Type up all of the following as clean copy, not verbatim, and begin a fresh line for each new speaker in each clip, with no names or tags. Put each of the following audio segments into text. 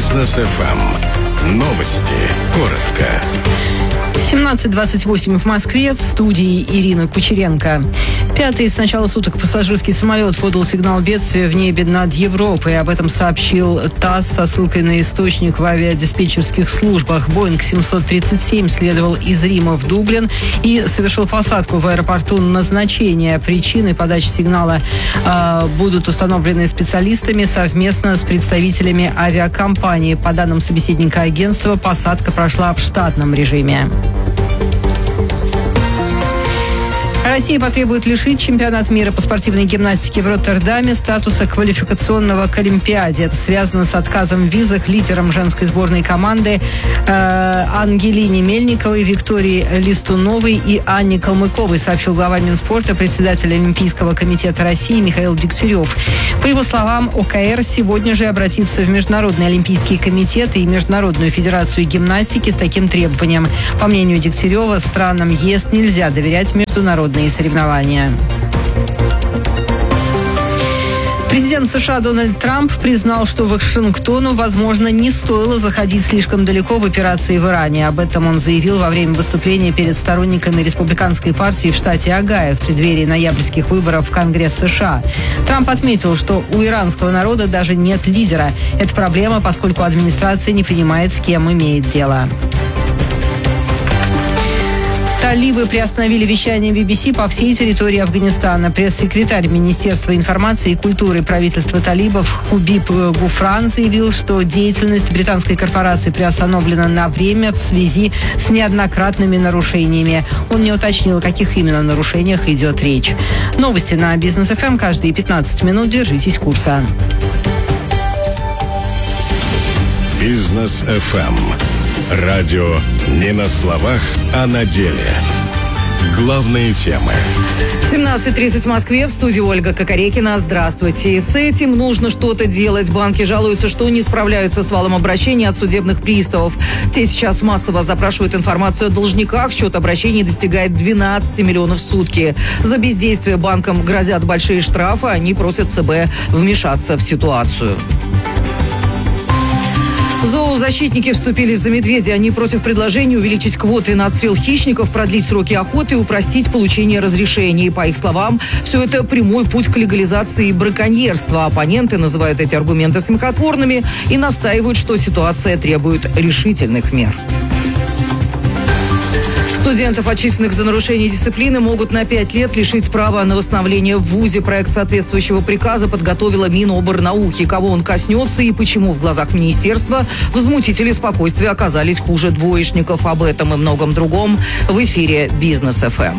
Бизнес FM. Новости. Коротко.
17:28 в Москве. В студии Ирина Кучеренко. Пятый с начала суток пассажирский самолет подал сигнал бедствия в небе над Европой. Об этом сообщил ТАСС со ссылкой на источник в авиадиспетчерских службах. Боинг 737 следовал из Рима в Дублин и совершил посадку в аэропорту назначения. Причины подачи сигнала будут установлены специалистами совместно с представителями авиакомпании. По данным собеседника агентства, посадка прошла в штатном режиме. Россия потребует лишить чемпионат мира по спортивной гимнастике в Роттердаме статуса квалификационного к Олимпиаде. Это связано с отказом в визах лидерам женской сборной команды Ангелине Мельниковой, Виктории Листуновой и Анне Калмыковой, сообщил глава Минспорта, председатель Олимпийского комитета России Михаил Дегтярев. По его словам, ОКР сегодня же обратится в Международный олимпийский комитет и Международную федерацию гимнастики с таким требованием. По мнению Дегтярева, странам ЕС нельзя доверять международные соревнования. Президент США Дональд Трамп признал, что Вашингтону, возможно, не стоило заходить слишком далеко в операции в Иране. Об этом он заявил во время выступления перед сторонниками республиканской партии в штате Огайо в преддверии ноябрьских выборов в Конгресс США. Трамп отметил, что у иранского народа даже нет лидера. Это проблема, поскольку администрация не понимает, с кем имеет дело. Талибы приостановили вещание BBC по всей территории Афганистана. Пресс-секретарь Министерства информации и культуры правительства талибов Хубиб Гуфран заявил, что деятельность британской корпорации приостановлена на время в связи с неоднократными нарушениями. Он не уточнил, о каких именно нарушениях идет речь. Новости на Бизнес ФМ каждые 15 минут. Держитесь курса.
Бизнес FM. Радио не на словах, а на деле. Главные темы.
17:30 в Москве. В студии Ольга Кокорекина. Здравствуйте. С этим нужно что-то делать. Банки жалуются, что не справляются с валом обращений от судебных приставов. Те сейчас массово запрашивают информацию о должниках. Счет обращений достигает 12 миллионов в сутки. За бездействие банкам грозят большие штрафы. Они просят ЦБ вмешаться в ситуацию. Зоозащитники вступились за медведя. Они против предложения увеличить квоты на отстрел хищников, продлить сроки охоты и упростить получение разрешений. По их словам, все это прямой путь к легализации браконьерства. Оппоненты называют эти аргументы смехотворными и настаивают, что ситуация требует решительных мер. Студентов, отчисленных за нарушение дисциплины, могут на 5 лет лишить права на восстановление в ВУЗе. Проект соответствующего приказа подготовила Миноборнауки. Кого он коснется и почему в глазах министерства возмутители спокойствия оказались хуже двоечников. Об этом и многом другом в эфире Бизнес ФМ.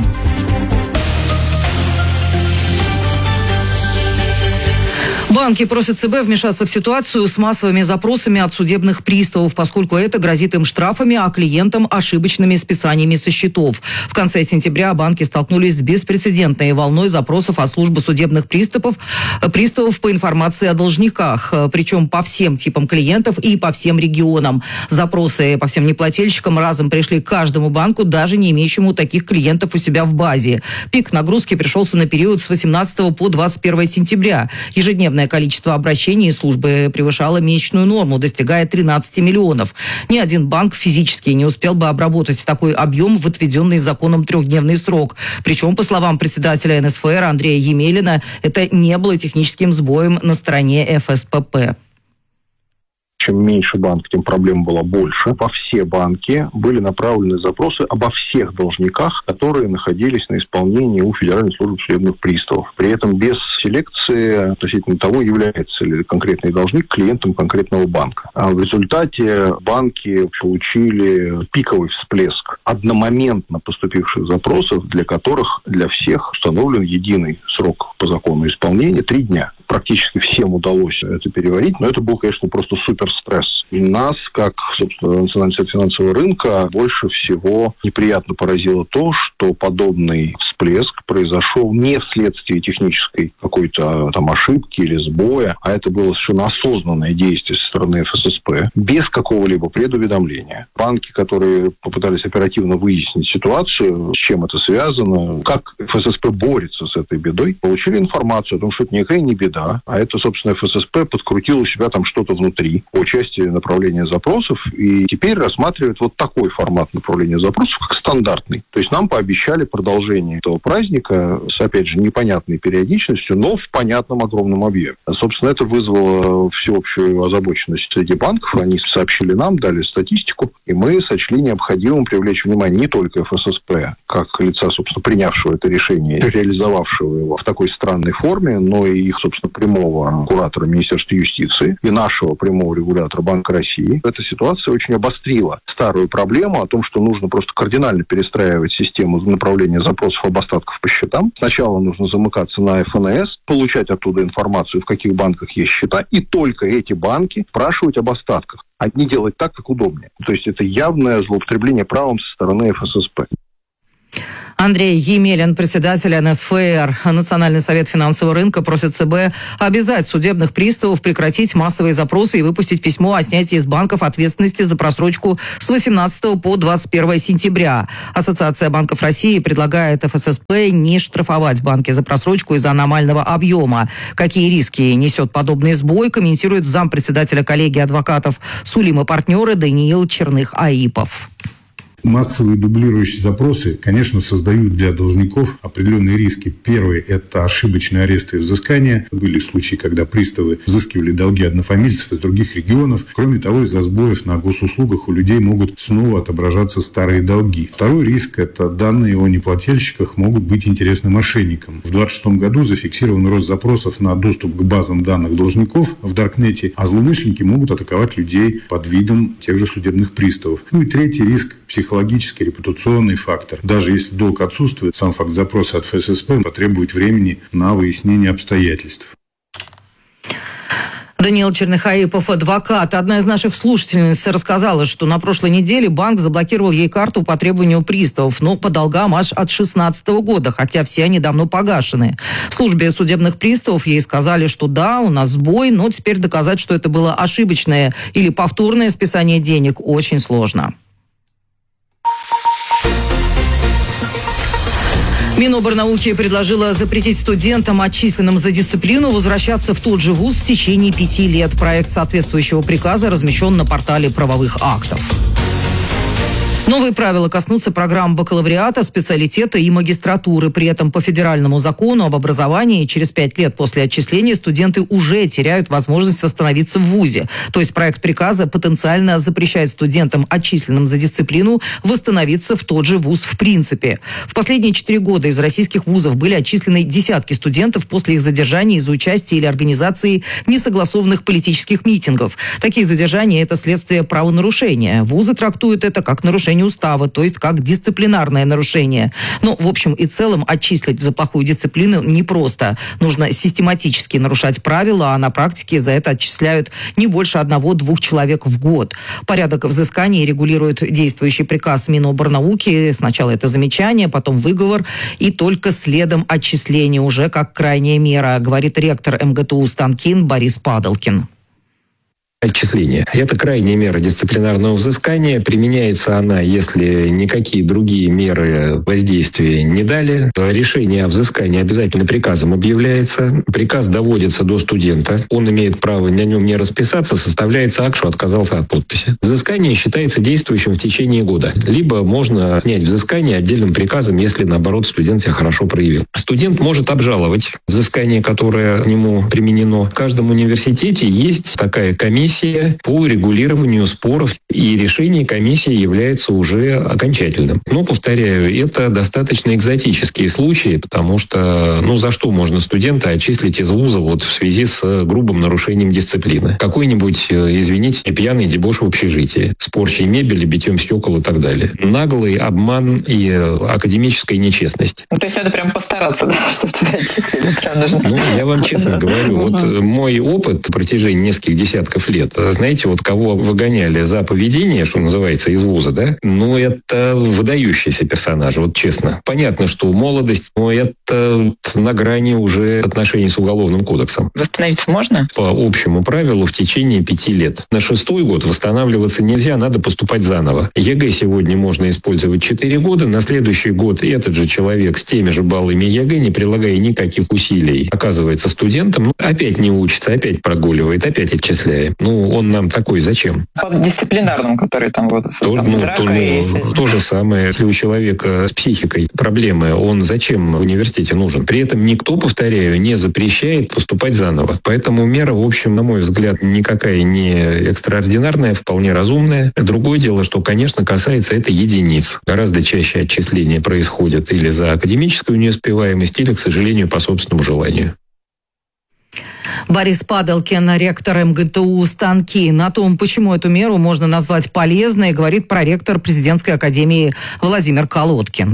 Банки просят ЦБ вмешаться в ситуацию с массовыми запросами от судебных приставов, поскольку это грозит им штрафами, а клиентам ошибочными списаниями со счетов. В конце сентября банки столкнулись с беспрецедентной волной запросов от службы судебных приставов по информации о должниках, причем по всем типам клиентов и по всем регионам. Запросы по всем неплательщикам разом пришли к каждому банку, даже не имеющему таких клиентов у себя в базе. Пик нагрузки пришелся на период с 18 по 21 сентября. Ежедневное количество обращений службы превышало месячную норму, достигая 13 миллионов. Ни один банк физически не успел бы обработать такой объем в отведенный законом 3-дневный срок. Причем, по словам председателя НСФР Андрея Емелина, это не было техническим сбоем на стороне ФСПП.
Чем меньше банк, тем проблем было больше. Во все банки были направлены запросы обо всех должниках, которые находились на исполнении у Федеральной службы судебных приставов. При этом без селекции относительно того, является ли конкретный должник клиентом конкретного банка. А в результате банки получили пиковый всплеск одномоментно поступивших запросов, для которых для всех установлен единый срок по закону исполнения — 3 дня. Практически всем удалось это переварить, но это был, конечно, просто суперстресс. И нас, как, собственно, Национальный совет финансового рынка, больше всего неприятно поразило то, что подобный всплеск произошел не вследствие технической какой-то там ошибки или сбоя, а это было совершенно осознанное действие со стороны ФССП, без какого-либо предуведомления. Банки, которые попытались оперативно выяснить ситуацию, с чем это связано, как ФССП борется с этой бедой, получили информацию о том, что это никакая не беда. никогда. А это, собственно, ФССП подкрутил у себя там что-то внутри по части направления запросов, и теперь рассматривает вот такой формат направления запросов, как стандартный. То есть нам пообещали продолжение этого праздника с, опять же, непонятной периодичностью, но в понятном огромном объеме. Собственно, это вызвало всеобщую озабоченность среди банков. Они сообщили нам, дали статистику, и мы сочли необходимым привлечь внимание не только ФССП, как лица, собственно, принявшего это решение, реализовавшего его в такой странной форме, но и их, собственно, прямого куратора Министерства юстиции и нашего прямого регулятора Банка России. Эта ситуация очень обострила старую проблему о том, что нужно просто кардинально перестраивать систему направления запросов об остатках по счетам. Сначала нужно замыкаться на ФНС, получать оттуда информацию, в каких банках есть счета, и только эти банки спрашивать об остатках, а не делать так, как удобнее. То есть это явное злоупотребление правом со стороны ФССП.
Андрей Емелин, председатель НСФР. Национальный совет финансового рынка просит ЦБ обязать судебных приставов прекратить массовые запросы и выпустить письмо о снятии из банков ответственности за просрочку с 18 по 21 сентября. Ассоциация банков России предлагает ФССП не штрафовать банки за просрочку из-за аномального объема. Какие риски несет подобный сбой, комментирует зампредседателя коллегии адвокатов Сулим и партнеры Даниил Черных-Аипов.
Массовые дублирующие запросы, конечно, создают для должников определенные риски. Первый – это ошибочные аресты и взыскания. Были случаи, когда приставы взыскивали долги однофамильцев из других регионов. Кроме того, из-за сбоев на госуслугах у людей могут снова отображаться старые долги. Второй риск – это данные о неплательщиках могут быть интересны мошенникам. В 2026 году зафиксирован рост запросов на доступ к базам данных должников в Даркнете, а злоумышленники могут атаковать людей под видом тех же судебных приставов. Ну и третий риск – психологический, репутационный фактор. Даже если долг отсутствует, сам факт запроса от ФССП потребует времени на выяснение обстоятельств.
Даниил Черных-Аипов, адвокат. Одна из наших слушательниц рассказала, что на прошлой неделе банк заблокировал ей карту по требованию приставов, но по долгам аж от 2016 года, хотя все они давно погашены. В службе судебных приставов ей сказали, что да, у нас сбой, но теперь доказать, что это было ошибочное или повторное списание денег, очень сложно. Миноборнауки предложила запретить студентам, отчисленным за дисциплину, возвращаться в тот же вуз в течение 5 лет. Проект соответствующего приказа размещен на портале правовых актов. Новые правила коснутся программ бакалавриата, специалитета и магистратуры. При этом по федеральному закону об образовании через 5 лет после отчисления студенты уже теряют возможность восстановиться в вузе. То есть проект приказа потенциально запрещает студентам, отчисленным за дисциплину, восстановиться в тот же вуз в принципе. В последние 4 года из российских вузов были отчислены десятки студентов после их задержания из-за участия или организации несогласованных политических митингов. Такие задержания – это следствие правонарушения. Вузы трактуют это как нарушение устава, то есть как дисциплинарное нарушение. Но, в общем и целом, отчислить за плохую дисциплину непросто. Нужно систематически нарушать правила, а на практике за это отчисляют не больше 1-2 человек в год. Порядок взыскания регулирует действующий приказ Миноборнауки. Сначала это замечание, потом выговор и только следом отчисление уже как крайняя мера, говорит ректор МГТУ Станкин Борис Падалкин.
Отчисление. Это крайняя мера дисциплинарного взыскания. Применяется она, если никакие другие меры воздействия не дали. Решение о взыскании обязательно приказом объявляется. Приказ доводится до студента. Он имеет право на нем не расписаться. Составляется акт, что отказался от подписи. Взыскание считается действующим в течение года. Либо можно снять взыскание отдельным приказом, если, наоборот, студент себя хорошо проявил. Студент может обжаловать взыскание, которое к нему применено. В каждом университете есть такая комиссия по регулированию споров, и решение комиссии является уже окончательным. Но, повторяю, это достаточно экзотические случаи, потому что, за что можно студента отчислить из вуза в связи с грубым нарушением дисциплины? Какой-нибудь, извините, пьяный дебош в общежитии, с порчей мебели, битьем стекол и так далее. Наглый обман и академическая нечестность.
То есть надо прям постараться, да, чтобы тебя отчислили. Прям нужно.
Я вам честно говорю, мой опыт на протяжении нескольких десятков лет лет. Знаете, вот кого выгоняли за поведение, что называется, из вуза, да? Ну, это выдающиеся персонажи, вот честно. Понятно, что молодость, но это на грани уже отношений с Уголовным кодексом.
Восстановить можно?
По общему правилу в течение 5 лет. На 6-й год восстанавливаться нельзя, надо поступать заново. ЕГЭ сегодня можно использовать 4 года, на следующий год этот же человек с теми же баллами ЕГЭ, не прилагая никаких усилий, оказывается студентом, опять не учится, опять прогуливает, опять отчисляем. Ну, он нам такой зачем?
По дисциплинарному, который там вот с дракой.
То же самое, если у человека с психикой проблемы, он зачем в университете нужен? При этом никто, повторяю, не запрещает поступать заново. Поэтому мера, в общем, на мой взгляд, никакая не экстраординарная, вполне разумная. Другое дело, что, конечно, касается это единиц. Гораздо чаще отчисления происходят или за академическую неуспеваемость, или, к сожалению, по собственному желанию.
Борис Падалкин, ректор МГТУ «Станки». На том, почему эту меру можно назвать полезной, говорит проректор президентской академии Владимир Колодкин.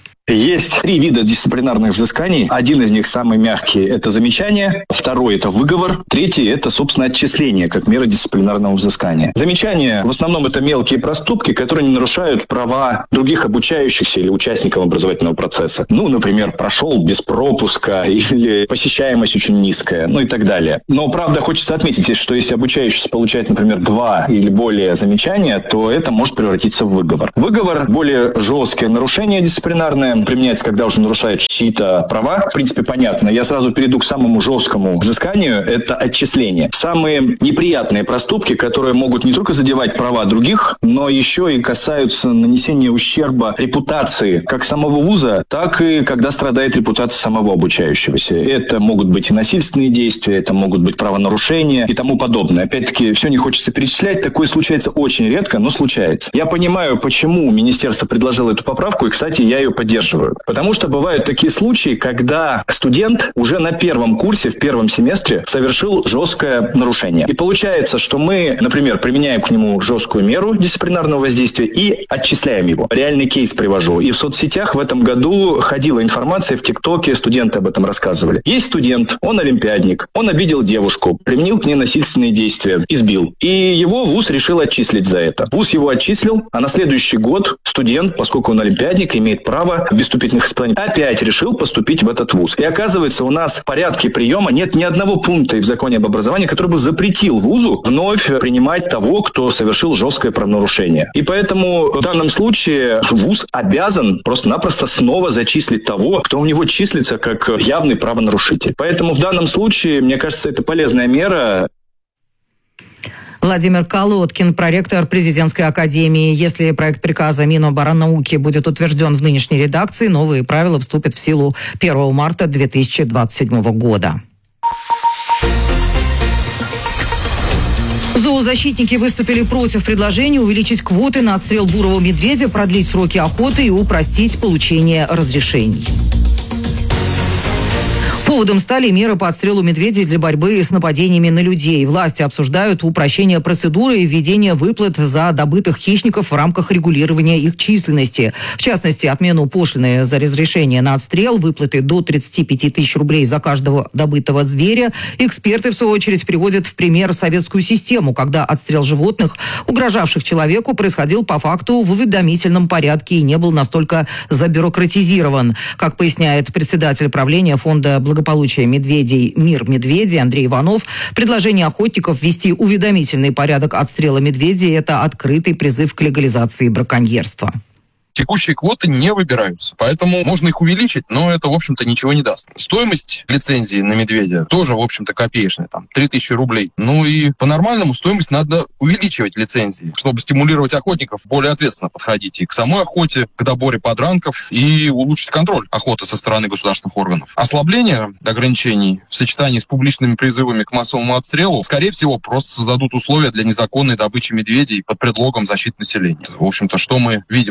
Есть 3 вида дисциплинарных взысканий. Один из них самый мягкий – это замечание. Второй – это выговор. Третий – это, собственно, отчисление, как мера дисциплинарного взыскания. Замечания – в основном это мелкие проступки, которые не нарушают права других обучающихся или участников образовательного процесса. Ну, например, прошел без пропуска или посещаемость очень низкая, ну и так далее. Но, правда, хочется отметить, что если обучающийся получает, например, 2 или более замечания, то это может превратиться в выговор. Выговор – более жесткое нарушение дисциплинарное, применяется, когда уже нарушают чьи-то права. В принципе, понятно. Я сразу перейду к самому жесткому взысканию. Это отчисление. Самые неприятные проступки, которые могут не только задевать права других, но еще и касаются нанесения ущерба репутации как самого вуза, так и когда страдает репутация самого обучающегося. Это могут быть и насильственные действия, это могут быть правонарушения и тому подобное. Опять-таки, все не хочется перечислять. Такое случается очень редко, но случается. Я понимаю, почему министерство предложило эту поправку, и, кстати, я ее поддерживаю. Потому что бывают такие случаи, когда студент уже на первом курсе, в первом семестре совершил жесткое нарушение. И получается, что мы, например, применяем к нему жесткую меру дисциплинарного воздействия и отчисляем его. Реальный кейс привожу. И в соцсетях в этом году ходила информация, в ТикТоке студенты об этом рассказывали. Есть студент, он олимпиадник, он обидел девушку, применил к ней насильственные действия, избил. И его вуз решил отчислить за это. Вуз его отчислил, а на следующий год студент, поскольку он олимпиадник, имеет право без вступительных испытаний, опять решил поступить в этот вуз. И оказывается, у нас в порядке приема нет ни одного пункта в законе об образовании, который бы запретил вузу вновь принимать того, кто совершил жесткое правонарушение. И поэтому в данном случае вуз обязан просто-напросто снова зачислить того, кто у него числится как явный правонарушитель. Поэтому в данном случае, мне кажется, это полезная мера.
Владимир Колодкин, проректор президентской академии. Если проект приказа Миноборнауки будет утвержден в нынешней редакции, новые правила вступят в силу 1 марта 2027 года. Зоозащитники выступили против предложения увеличить квоты на отстрел бурого медведя, продлить сроки охоты и упростить получение разрешений. Поводом стали меры по отстрелу медведей для борьбы с нападениями на людей. Власти обсуждают упрощение процедуры и введение выплат за добытых хищников в рамках регулирования их численности. В частности, отмену пошлины за разрешение на отстрел, выплаты до 35 тысяч рублей за каждого добытого зверя. Эксперты, в свою очередь, приводят в пример советскую систему, когда отстрел животных, угрожавших человеку, происходил по факту в уведомительном порядке и не был настолько забюрократизирован. Как поясняет председатель правления фонда благополучия медведей «Мир медведей» Андрей Иванов, предложение охотников ввести уведомительный порядок отстрела медведей – это открытый призыв к легализации браконьерства.
Текущие квоты не выбираются, поэтому можно их увеличить, но это, в общем-то, ничего не даст. Стоимость лицензии на медведя тоже, в общем-то, копеечная, там, 3000 рублей. Ну и по-нормальному стоимость надо увеличивать лицензии, чтобы стимулировать охотников более ответственно подходить и к самой охоте, к доборе подранков и улучшить контроль охоты со стороны государственных органов. Ослабление ограничений в сочетании с публичными призывами к массовому отстрелу, скорее всего, просто создадут условия для незаконной добычи медведей под предлогом защиты населения. В общем-то, что мы видим сейчас на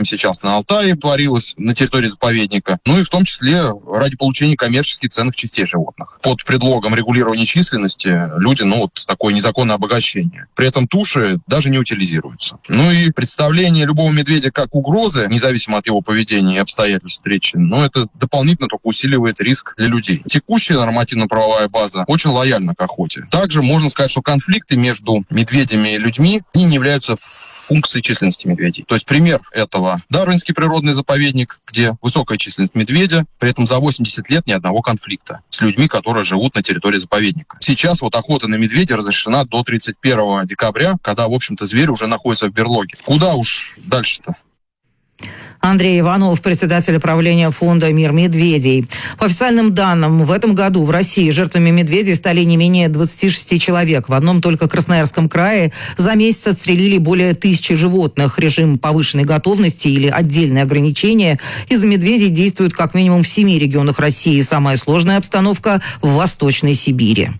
на Алтае творилось на территории заповедника, ну и в том числе ради получения коммерчески ценных частей животных. Под предлогом регулирования численности люди, такое незаконное обогащение. При этом туши даже не утилизируются. Ну и представление любого медведя как угрозы, независимо от его поведения и обстоятельств встречи, это дополнительно только усиливает риск для людей. Текущая нормативно-правовая база очень лояльна к охоте. Также можно сказать, что конфликты между медведями и людьми не являются функцией численности медведей. То есть пример этого — Дарвинский природный заповедник, где высокая численность медведя, при этом за 80 лет ни одного конфликта с людьми, которые живут на территории заповедника. Сейчас охота на медведя разрешена до 31 декабря, когда, в общем-то, зверь уже находится в берлоге. Куда уж дальше-то?
Андрей Иванов, председатель правления фонда «Мир медведей». По официальным данным, в этом году в России жертвами медведей стали не менее 26 человек. В одном только Красноярском крае за месяц отстрелили более 1000 животных. Режим повышенной готовности или отдельные ограничения из-за медведей действуют как минимум в 7 регионах России. Самая сложная обстановка в Восточной Сибири.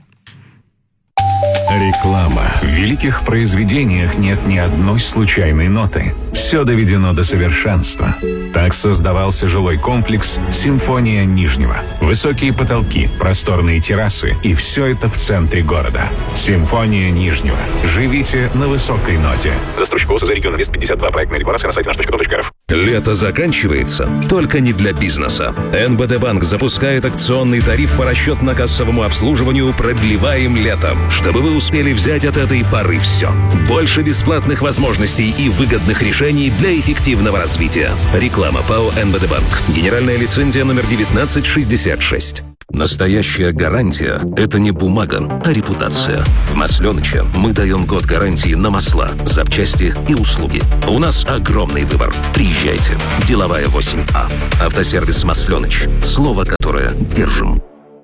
Реклама.
В великих произведениях нет ни одной случайной ноты. Все доведено до совершенства. Так создавался жилой комплекс «Симфония Нижнего». Высокие потолки, просторные террасы, и все это в центре города. «Симфония Нижнего». Живите на высокой ноте.
Застройщик ОСЗ «Регион Инвест 52». Проектная декларация на сайте nаш.com.рф.
Лето заканчивается, только не для бизнеса. НБТ Банк запускает акционный тариф по расчетно-кассовому обслуживанию «Продлеваем летом», чтобы вы успели взять от этой поры все. Больше бесплатных возможностей и выгодных решений для эффективного развития. Реклама ПАО НБТ Банк. Генеральная лицензия номер 1966. Настоящая гарантия – это не бумага, а репутация. В Масленыче мы даем год гарантии на масла, запчасти и услуги. У нас огромный выбор. Приезжайте. Деловая 8А. Автосервис Масленыч. Слово, которое держим.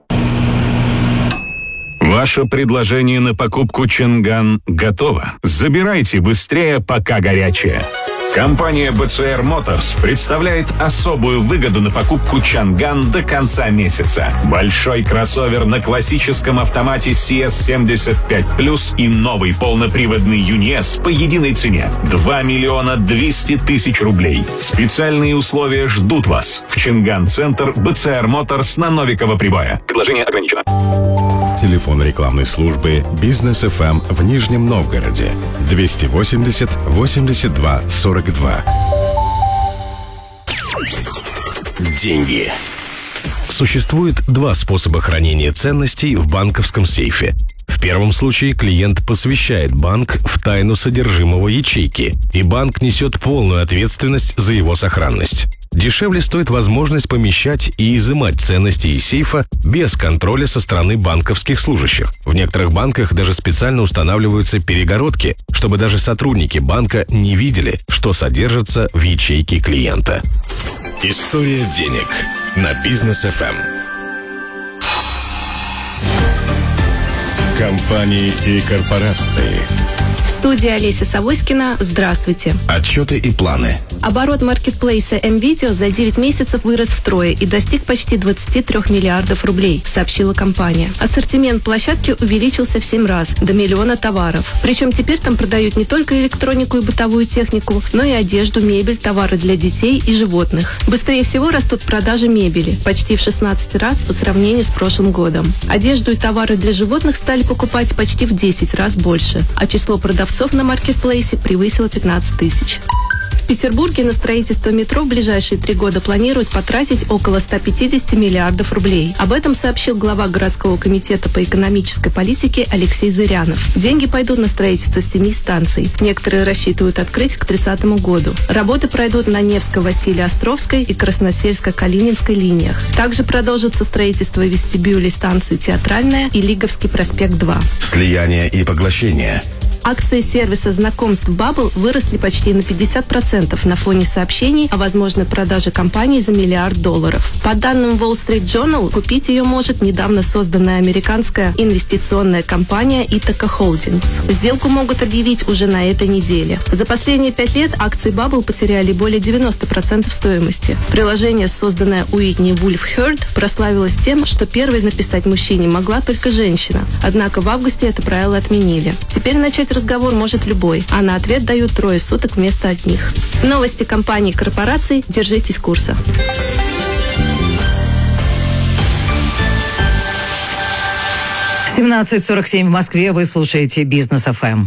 Ваше предложение на покупку Чанган готово. Забирайте быстрее, пока горячее. Компания BCR Motors представляет особую выгоду на покупку Чанган до конца месяца. Большой кроссовер на классическом автомате CS75+, и новый полноприводный UNI-S по единой цене – 2 200 000 рублей. Специальные условия ждут вас в Чанган-центр BCR Motors на Новикова-Прибоя.
Предложение ограничено.
Телефон рекламной службы «Бизнес ФМ» в Нижнем Новгороде 280 82 42. Деньги. Существует два способа хранения ценностей в банковском сейфе. В первом случае клиент посвящает банк в тайну содержимого ячейки, и банк несет полную ответственность за его сохранность. Дешевле стоит возможность помещать и изымать ценности из сейфа без контроля со стороны банковских служащих. В некоторых банках даже специально устанавливаются перегородки, чтобы даже сотрудники банка не видели, что содержится в ячейке клиента. История денег на Бизнес ФМ. Компании и корпорации.
В студии Олеся Савоськина. Здравствуйте.
Отчеты и планы.
Оборот маркетплейса МВидео за 9 месяцев вырос втрое и достиг почти 23 миллиардов рублей, сообщила компания. Ассортимент площадки увеличился в 7 раз, до 1 миллиона товаров. Причем теперь там продают не только электронику и бытовую технику, но и одежду, мебель, товары для детей и животных. Быстрее всего растут продажи мебели, почти в 16 раз по сравнению с прошлым годом. Одежду и товары для животных стали покупать почти в 10 раз больше, а число продавцов на маркетплейсе превысило 15 тысяч. В Петербурге на строительство метро в ближайшие 3 года планируют потратить около 150 миллиардов рублей. Об этом сообщил глава городского комитета по экономической политике Алексей Зырянов. Деньги пойдут на строительство 7 станций. Некоторые рассчитывают открыть к 30 году. Работы пройдут на Невско-Василий-Островской и Красносельско-Калининской линиях. Также продолжится строительство вестибюлей станций Театральная и Лиговский проспект 2.
Слияние и поглощение.
Акции сервиса знакомств Bubble выросли почти на 50% на фоне сообщений о возможной продаже компании за $1 миллиард. По данным Wall Street Journal, купить ее может недавно созданная американская инвестиционная компания Ithaca Holdings. Сделку могут объявить уже на этой неделе. За последние 5 лет акции Bubble потеряли более 90% стоимости. Приложение, созданное Уитни Вульф Хёрд, прославилось тем, что первой написать мужчине могла только женщина. Однако в августе это правило отменили. Теперь начать разговор может любой, а на ответ дают 3 суток вместо одних. Новости компаний и корпораций. Держитесь курса.
В 17:47 в Москве вы слушаете «Бизнес ФМ».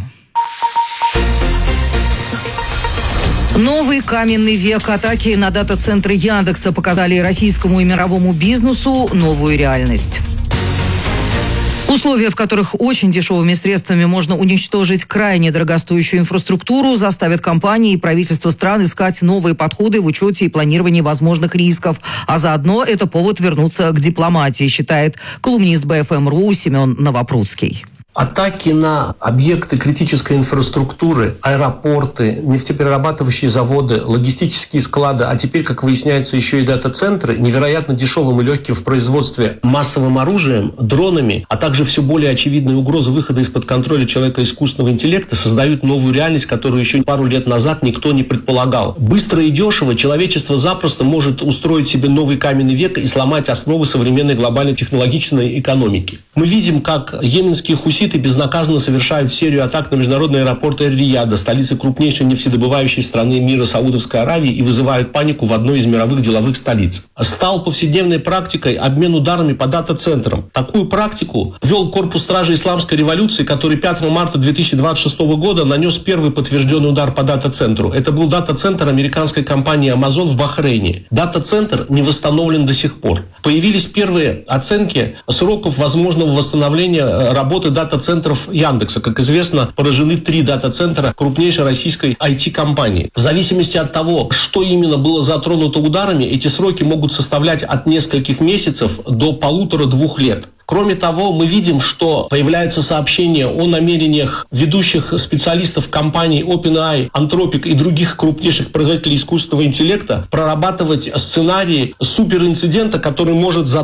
Новый каменный век. Атаки на дата-центры Яндекса показали российскому и мировому бизнесу новую реальность. Условия, в которых очень дешевыми средствами можно уничтожить крайне дорогостоящую инфраструктуру, заставят компании и правительства стран искать новые подходы в учете и планировании возможных рисков. А заодно это повод вернуться к дипломатии, считает колумнист БФМ.ру Семен Новопрудский.
Атаки на объекты критической инфраструктуры, аэропорты, нефтеперерабатывающие заводы, логистические склады, а теперь, как выясняется, еще и дата-центры, невероятно дешевым и легким в производстве массовым оружием, дронами, а также все более очевидные угрозы выхода из-под контроля человека искусственного интеллекта создают новую реальность, которую еще пару лет назад никто не предполагал. Быстро и дешево человечество запросто может устроить себе новый каменный век и сломать основы современной глобальной технологичной экономики. Мы видим, как йеменские хуситы безнаказанно совершают серию атак на международный аэропорт Эр-Рияда, столицы крупнейшей нефтедобывающей страны мира Саудовской Аравии, и вызывают панику в одной из мировых деловых столиц. Стал повседневной практикой обмен ударами по дата-центрам. Такую практику ввел корпус стражи исламской революции, который 5 марта 2026 года нанес первый подтвержденный удар по дата-центру. Это был дата-центр американской компании Amazon в Бахрейне. Дата-центр не восстановлен до сих пор. Появились первые оценки сроков возможного восстановления работы дата-центров Яндекса. Как известно, поражены 3 дата-центра крупнейшей российской IT-компании. В зависимости от того, что именно было затронуто ударами, эти сроки могут составлять от нескольких месяцев до 1,5-2 лет. Кроме того, мы видим, что появляются сообщения о намерениях ведущих специалистов компаний OpenAI, Anthropic и других крупнейших производителей искусственного интеллекта прорабатывать сценарии суперинцидента, который может затронуть